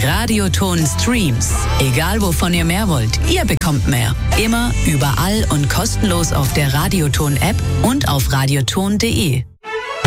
Radioton Streams. Egal wovon ihr mehr wollt, ihr bekommt mehr. Immer, überall und kostenlos auf der Radioton App und auf radioton.de.